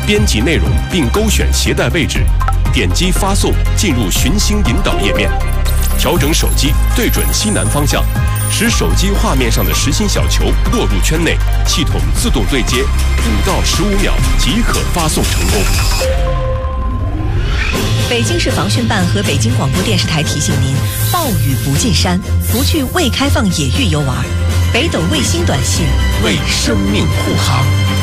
编辑内容并勾选携带位置，点击发送进入寻星引导页面，调整手机对准西南方向，使手机画面上的实心小球落入圈内，系统自动对接，5到15秒即可发送成功。 北京市防汛办和北京广播电视台提醒您：暴雨不进山，不去未开放野域游玩。北斗卫星短信为生命护航。